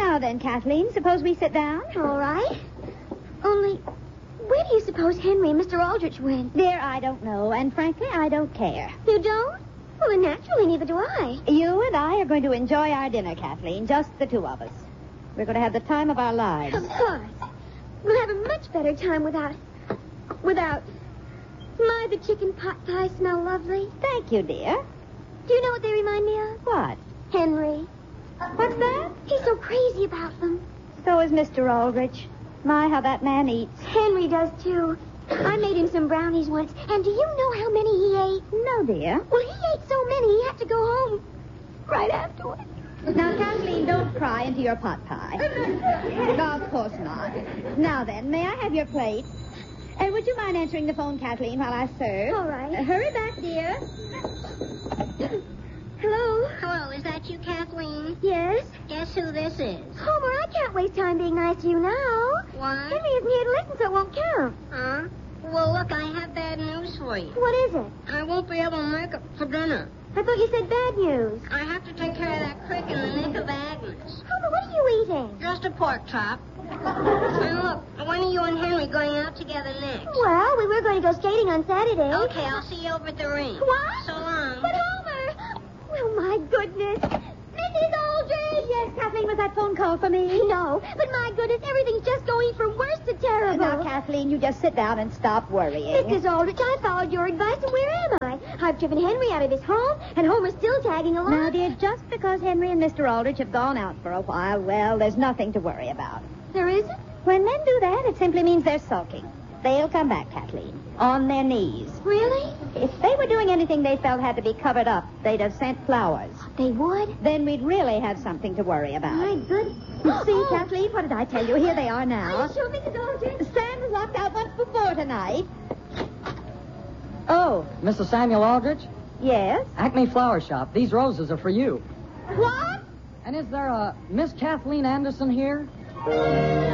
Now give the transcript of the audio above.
Now then, Kathleen, suppose we sit down? All right. Only, where do you suppose Henry and Mr. Aldrich went? Dear, I don't know, and frankly, I don't care. You don't? Well, then naturally, neither do I. You and I are going to enjoy our dinner, Kathleen, just the two of us. We're going to have the time of our lives. Of course. We'll have a much better time without... My, the chicken pot pies smell lovely. Thank you, dear. Do you know what they remind me of? What? Henry. What's that? He's so crazy about them. So is Mr. Aldrich. My, how that man eats. Henry does, too. I made him some brownies once, and do you know how many he ate? No, dear. Well, he ate so many, he had to go home right afterward. Now, Kathleen, don't cry into your pot pie. No, of course not. Now then, may I have your plate? And would you mind answering the phone, Kathleen, while I serve? All right. Hurry back, dear. Hello? Hello, is that you, Kathleen? Yes? Guess who this is? Homer, I can't waste time being nice to you now. What? Henry isn't here to listen, so it won't count. Huh? Well, look, I have bad news for you. What is it? I won't be able to make it for dinner. I thought you said bad news. I have to take care of that crick in the nick of Agnes. Homer, what are you eating? Just a pork chop. And look, when are you and Henry going out together next? Well, we were going to go skating on Saturday. Okay, I'll see you over at the rink. What? So long. But Homer! Well, my goodness. Mrs. Aldrich! Yes, Kathleen, was that phone call for me? No, but my goodness, everything's just going from worse to terrible. Now, Kathleen, you just sit down and stop worrying. Mrs. Aldrich, I followed your advice, and where am I? I've driven Henry out of his home, and Homer's still tagging along. Now, dear, just because Henry and Mr. Aldrich have gone out for a while, well, there's nothing to worry about. There isn't? When men do that, it simply means they're sulking. They'll come back, Kathleen, on their knees. Really? If they were doing anything they felt had to be covered up, they'd have sent flowers. They would? Then we'd really have something to worry about. My goodness. See, Kathleen, what did I tell you? Here they are Are now. you sure, Mrs. Aldrich? Sam was locked out once before tonight. Oh, Mrs. Samuel Aldrich? yes? Acme Flower Shop. These roses are for you. What? And is there a Miss Kathleen Anderson here?